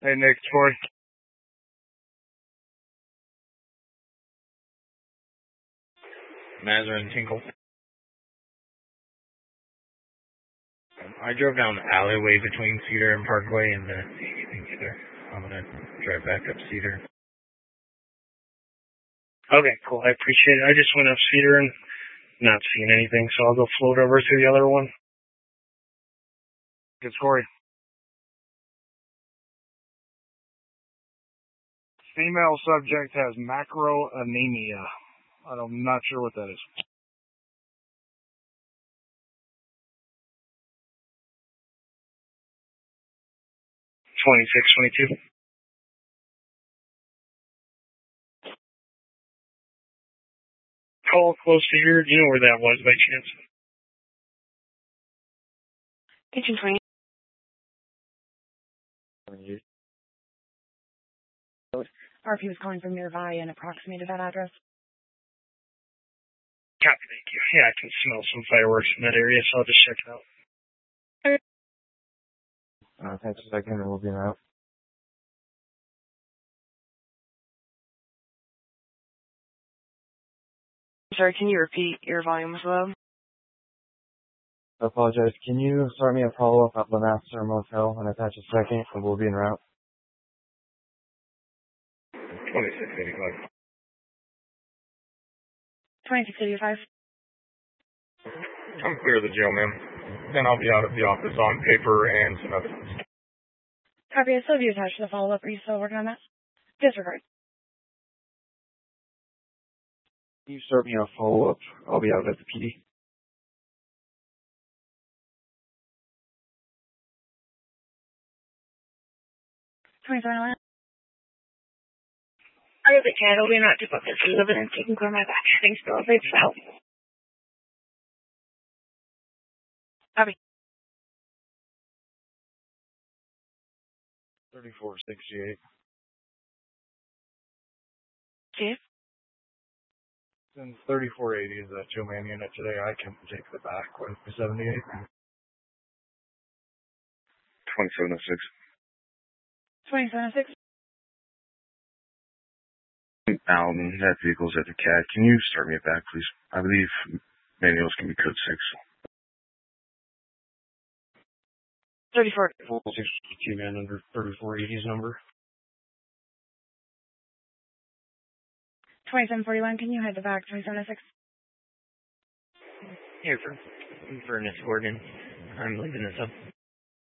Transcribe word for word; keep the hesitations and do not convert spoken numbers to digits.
Hey, Nick, Troy. Mazarin Tinkle. I drove down the alleyway between Cedar and Parkway and then anything either. I'm gonna drive back up Cedar. Okay, cool. I appreciate it. I just went up Cedar and not seeing anything, so I'll go float over to the other one. Good story. Female subject has macroanemia. I'm not sure what that is. twenty-six, twenty-two. Call close to here. Do you know where that was by chance? Kitchen twenty. R P was calling from nearby and approximated that address. Copy, thank you. Yeah, I can smell some fireworks in that area, so I'll just check it out. Uh, thanks a second, and we'll be out. Sorry, can you repeat? Your volume was low. I apologize. Can you start me a follow-up at Lanaster Motel and attach a second, and we'll be en route? twenty-six eighty-five. twenty-six eighty-five. I'm clear of the jail, ma'am. Then I'll be out of the office on paper and some evidence. Copy. I still have you attached to the follow-up. Are you still working on that? Disregard. Can you start me a follow-up? I'll be out at the P D. twenty-seven eleven. I have a cat. I'll be not to put this in evidence. You can clear my back. Thanks, girl. Thanks for help. Copy. thirty-four sixty-eight. Chief? Since thirty-four eighty is a two-man unit today, I can take the back with the seventy-eight. twenty-seven oh six. twenty-seven oh six. Um, that vehicle's at the C A D. Can you start me back, please? I believe manuals can be code six. thirty-four. sixty-two man under thirty-four eighty's number. twenty-seven forty-one. Can you head the back? twenty-seven oh six. Here for Furnace Gordon. I'm leaving this up.